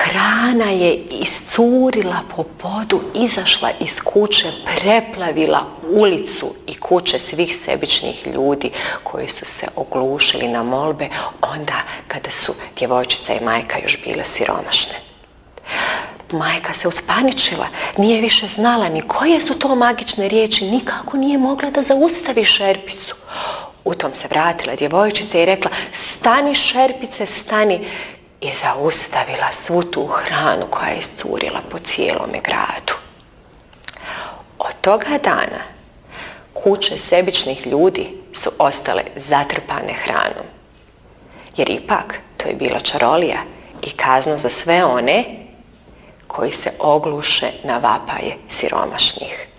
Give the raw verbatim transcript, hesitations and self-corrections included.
hrana je iscurila po podu, izašla iz kuće, preplavila ulicu i kuće svih sebičnih ljudi koji su se oglušili na molbe onda kada su djevojčica i majka još bile siromašne. Majka se uspaničila, nije više znala ni koje su to magične riječi, nikako nije mogla da zaustavi šerpicu. U tom se vratila djevojčica i rekla: stani šerpice, stani, i zaustavila svu tu hranu koja je iscurila po cijelome gradu. Od toga dana kuće sebičnih ljudi su ostale zatrpane hranom. Jer ipak to je bila čarolija i kazna za sve one koji se ogluše na vapaje siromašnih.